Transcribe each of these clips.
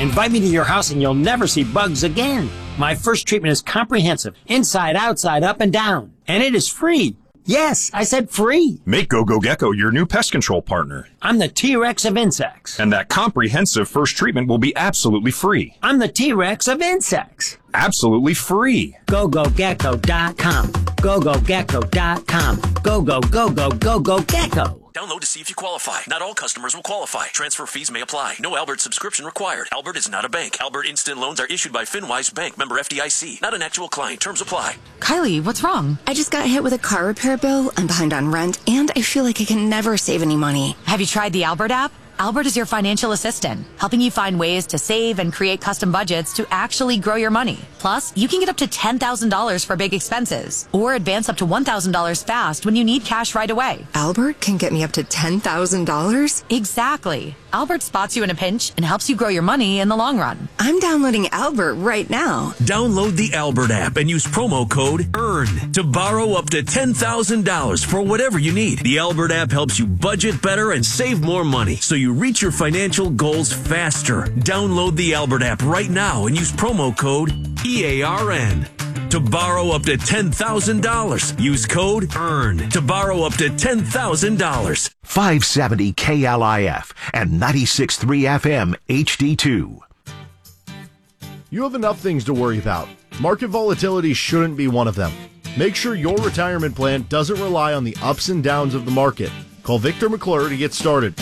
Invite me to your house and you'll never see bugs again. My first treatment is comprehensive, inside, outside, up and down. And it is free. Yes, I said free. Make GoGo Gecko your new pest control partner. I'm the T-Rex of insects. And that comprehensive first treatment will be absolutely free. I'm the T-Rex of insects. Absolutely free. GoGoGecko.com. GoGoGecko.com. Go-go-go-go-go-go-gecko. Download to see if you qualify. Not all customers will qualify. Transfer fees may apply. No Albert subscription required. Albert is not a bank. Albert Instant Loans are issued by FinWise Bank, member FDIC. Not an actual client. Terms apply. Kylie, what's wrong? I just got hit with a car repair bill. I'm behind on rent, and I feel like I can never save any money. Have you tried the Albert app? Albert is your financial assistant, helping you find ways to save and create custom budgets to actually grow your money. Plus, you can get up to $10,000 for big expenses or advance up to $1,000 fast when you need cash right away. Albert can get me up to $10,000? Exactly. Albert spots you in a pinch and helps you grow your money in the long run. I'm downloading Albert right now. Download the Albert app and use promo code EARN to borrow up to $10,000 for whatever you need. The Albert app helps you budget better and save more money so you reach your financial goals faster. Download the Albert app right now and use promo code EARN to borrow up to $10,000. Use code EARN to borrow up to $10,000. 570 KLIF and 96.3 FM HD2. You have enough things to worry about. Market volatility shouldn't be one of them. Make sure your retirement plan doesn't rely on the ups and downs of the market. Call Victor McClure to get started.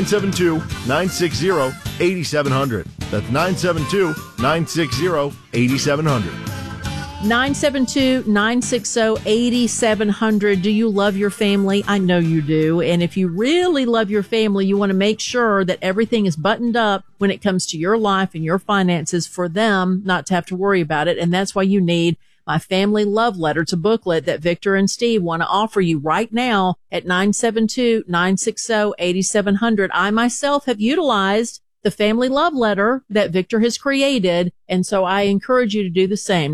972-960-8700. That's 972-960-8700. 972-960-8700. Do you love your family? I know you do. And if you really love your family, you want to make sure that everything is buttoned up when it comes to your life and your finances for them not to have to worry about it. And that's why you need my family love letter to booklet that Victor and Steve want to offer you right now at 972-960-8700. I myself have utilized the family love letter that Victor has created. And so I encourage you to do the same.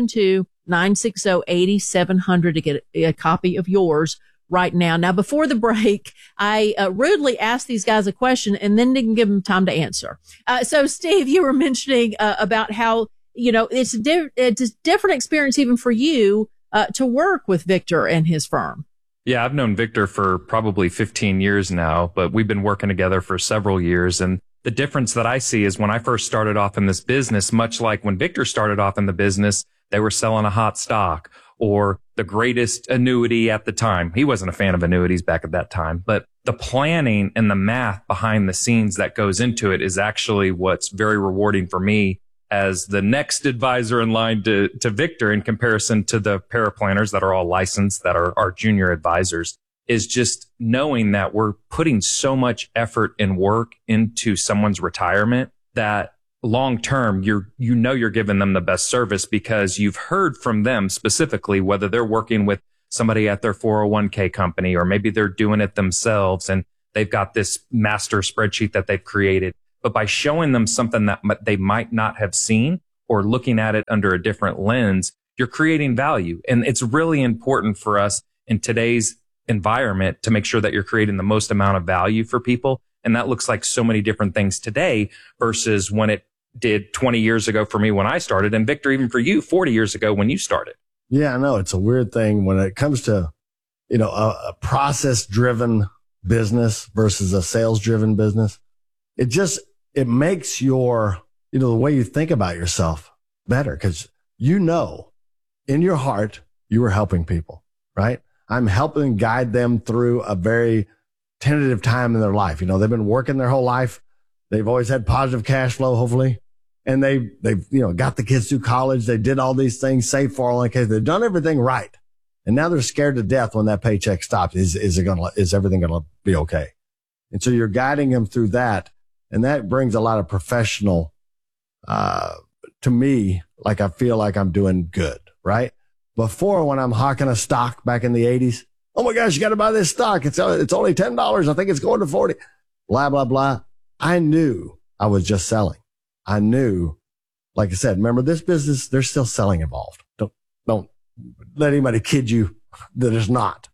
972-960-8700 to get a copy of yours right now. Now, before the break, I rudely asked these guys a question and then didn't give them time to answer. So Steve, you were mentioning about how, you know, it's a different experience even for you to work with Victor and his firm. Yeah, I've known Victor for probably 15 years now, but we've been working together for several years. And the difference that I see is when I first started off in this business, much like when Victor started off in the business, they were selling a hot stock or the greatest annuity at the time. He wasn't a fan of annuities back at that time, but the planning and the math behind the scenes that goes into it is actually what's very rewarding for me as the next advisor in line to Victor in comparison to the paraplanners that are all licensed, that are our junior advisors, is just knowing that we're putting so much effort and work into someone's retirement that long term, you're giving them the best service because you've heard from them specifically, whether they're working with somebody at their 401k company, or maybe they're doing it themselves and they've got this master spreadsheet that they've created. But by showing them something that they might not have seen or looking at it under a different lens, you're creating value. And it's really important for us in today's environment to make sure that you're creating the most amount of value for people. And that looks like so many different things today versus when it did 20 years ago for me when I started, and Victor, even for you 40 years ago when you started. Yeah, I know. It's a weird thing when it comes to, you know, a process driven business versus a sales driven business. It makes your, you know, the way you think about yourself better because you know in your heart you are helping people, right? I'm helping guide them through a very tentative time in their life. You know, they've been working their whole life. They've always had positive cash flow, hopefully. And they've, you know, got the kids through college. They did all these things, saved 401k. They've done everything right. And now they're scared to death when that paycheck stops. Is everything going to be okay? And so you're guiding them through that. And that brings a lot of professional, to me, like I feel like I'm doing good, right? Before, when I'm hawking a stock back in the 80s, oh my gosh, you got to buy this stock. It's only $10. I think it's going to 40, blah, blah, blah. I knew I was just selling. I knew, like I said, remember this business, there's still selling involved. Don't let anybody kid you that it's not.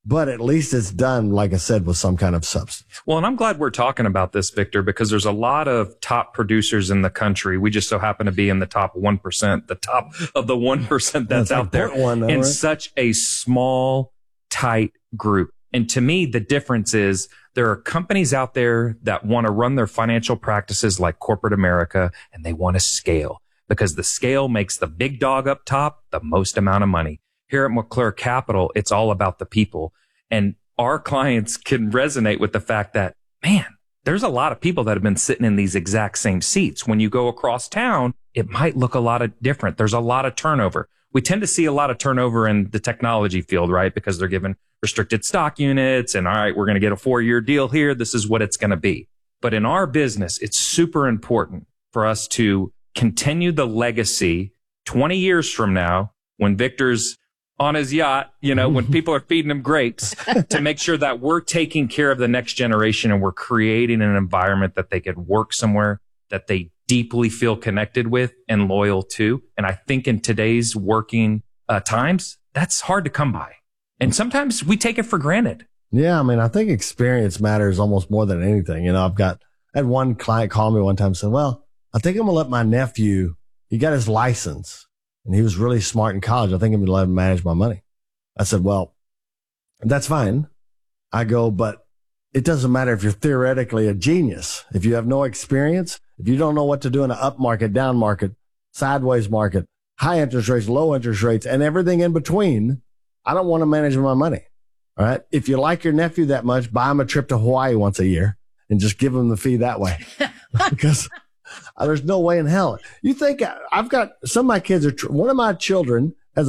but at least it's done, like I said, with some kind of substance. Well, and I'm glad we're talking about this, Victor, because there's a lot of top producers in the country. We just so happen to be in the top 1%, the top of the 1% that's out there in such a small, tight group. And to me, the difference is there are companies out there that want to run their financial practices like corporate America, and they want to scale because the scale makes the big dog up top the most amount of money. Here at McClure Capital, it's all about the people. And our clients can resonate with the fact that, man, there's a lot of people that have been sitting in these exact same seats. When you go across town, it might look a lot of different. There's a lot of turnover. We tend to see a lot of turnover in the technology field, right? Because they're given restricted stock units and all right, we're going to get a 4-year deal here. This is what it's going to be. But in our business, it's super important for us to continue the legacy 20 years from now when Victor's on his yacht, when people are feeding him grapes, to make sure that we're taking care of the next generation and we're creating an environment that they could work somewhere that they deeply feel connected with and loyal to. And I think in today's working times, that's hard to come by. And sometimes we take it for granted. Yeah. I mean, I think experience matters almost more than anything. I had one client call me one time and said, well, I think I'm going to let my nephew, he got his license and he was really smart in college. I think I'm going to let him manage my money. I said, well, that's fine. I go, but it doesn't matter if you're theoretically a genius. If you have no experience, if you don't know what to do in an up market, down market, sideways market, high interest rates, low interest rates, and everything in between, I don't want to manage my money. All right. If you like your nephew that much, buy him a trip to Hawaii once a year and just give him the fee that way. Because there's no way in hell. You think I've got some of my kids one of my children has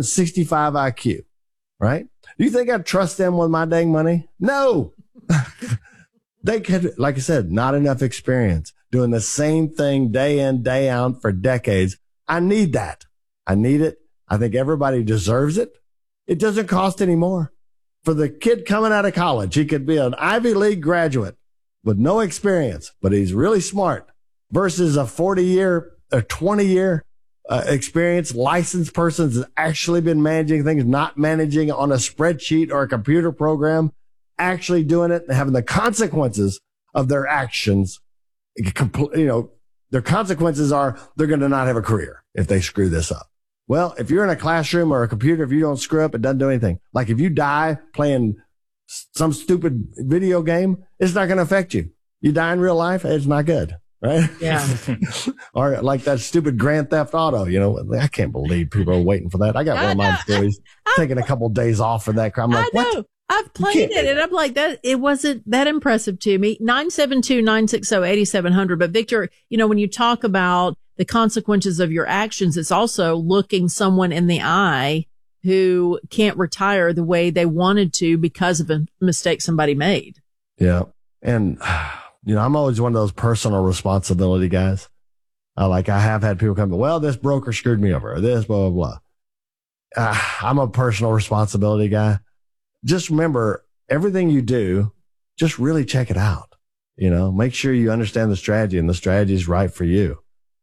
165 IQ, right? Do you think I'd trust them with my dang money? No. They could, like I said, not enough experience doing the same thing day in, day out for decades. I need that. I need it. I think everybody deserves it. It doesn't cost any more. For the kid coming out of college, he could be an Ivy League graduate with no experience, but he's really smart versus a 40-year or 20-year experienced licensed person that's actually been managing things, not managing on a spreadsheet or a computer program, actually doing it and having the consequences of their actions. Their consequences are they're going to not have a career if they screw this up. Well, if you're in a classroom or a computer, if you don't screw up, it doesn't do anything. Like if you die playing some stupid video game, it's not going to affect you. You die in real life, it's not good, right? Yeah. Or like that stupid Grand Theft Auto, I can't believe people are waiting for that. I got one of my employees taking a couple of days off for that. I'm like, what? I've played it and I'm like, that it wasn't that impressive to me. 972-960-8700. But Victor, when you talk about the consequences of your actions, it's also looking someone in the eye who can't retire the way they wanted to because of a mistake somebody made. Yeah. And, I'm always one of those personal responsibility guys. I have had people come, well, this broker screwed me over, or this, blah, blah, blah. I'm a personal responsibility guy. Just remember everything you do, just really check it out. Make sure you understand the strategy and the strategy is right for you.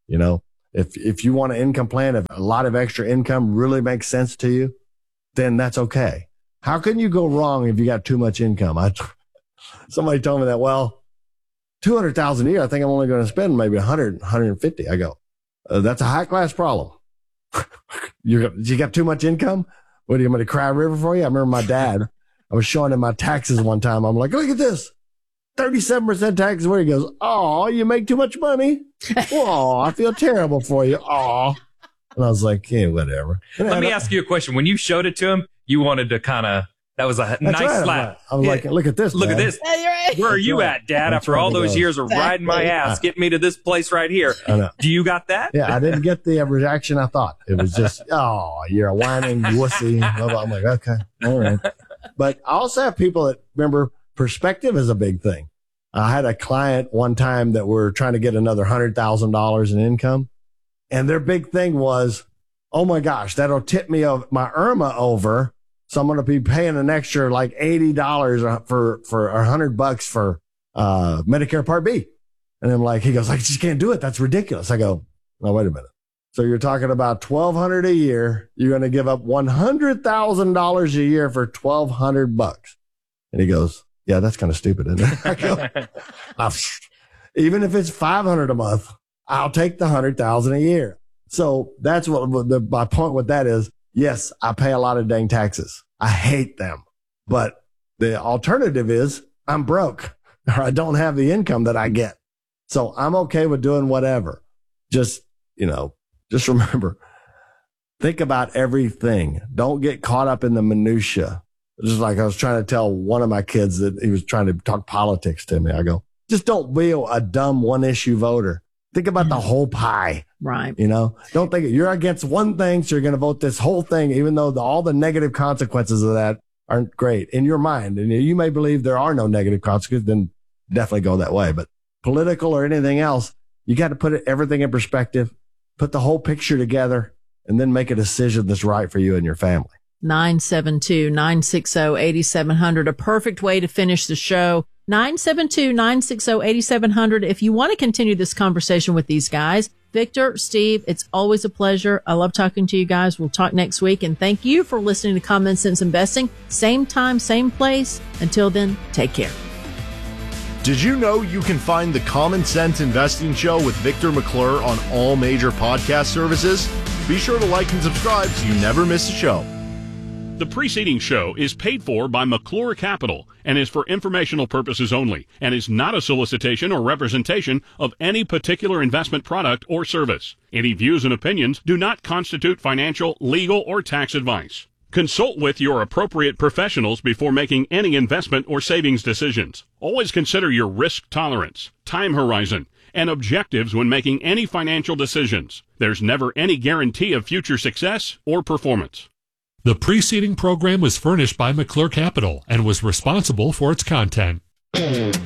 If you want an income plan, if a lot of extra income really makes sense to you, then that's okay. How can you go wrong if you got too much income? Somebody told me that, well, 200,000 a year, I think I'm only going to spend maybe 100, 150. I go, that's a high class problem. You got too much income? What do you want me to cry a river for you? I remember my dad, I was showing him my taxes one time. I'm like, look at this. 37% taxes. Where he goes, oh, you make too much money. Oh, I feel terrible for you. Oh, and I was like, yeah, whatever. Let me ask you a question. When you showed it to him, you wanted to that was a nice slap. I was like, look at this. Look Dad. at this. Where are you at, Dad? After all those years of riding my ass, get me to this place right here. Do you got that? Yeah, I didn't get the reaction I thought. It was just, oh, you're a whining wussy. Blah, blah. I'm like, okay, all right. But I also have people that remember perspective is a big thing. I had a client one time that were trying to get another $100,000 in income. And their big thing was, oh my gosh, that'll tip me my IRMA over. So I'm going to be paying an extra like $80 for $100 for Medicare Part B. And I'm like, he goes, I just can't do it. That's ridiculous. I go, no, wait a minute. So you're talking about $1,200 a year. You're going to give up $100,000 a year for $1,200. And he goes, yeah, that's kind of stupid, isn't it? I go, even if it's $500 a month, I'll take the $100,000 a year. So that's what my point with that is. Yes, I pay a lot of dang taxes. I hate them. But the alternative is I'm broke or I don't have the income that I get. So I'm okay with doing whatever. Just remember, think about everything. Don't get caught up in the minutia. Just like I was trying to tell one of my kids that he was trying to talk politics to me. I go, just don't be a dumb one issue voter. Think about the whole pie. Right. Don't think you're against one thing, so you're going to vote this whole thing, even though all the negative consequences of that aren't great in your mind. And you may believe there are no negative consequences, then definitely go that way. But political or anything else, you got to put everything in perspective, put the whole picture together, and then make a decision that's right for you and your family. 972-960-8700, a perfect way to finish the show. 972-960-8700. If you want to continue this conversation with these guys, Victor, Steve, it's always a pleasure. I love talking to you guys. We'll talk next week. And thank you for listening to Common Sense Investing. Same time, same place. Until then, take care. Did you know you can find the Common Sense Investing Show with Victor McClure on all major podcast services? Be sure to like and subscribe so you never miss a show. The preceding show is paid for by McClure Capital and is for informational purposes only and is not a solicitation or representation of any particular investment product or service. Any views and opinions do not constitute financial, legal, or tax advice. Consult with your appropriate professionals before making any investment or savings decisions. Always consider your risk tolerance, time horizon, and objectives when making any financial decisions. There's never any guarantee of future success or performance. The preceding program was furnished by McClure Capital and was responsible for its content.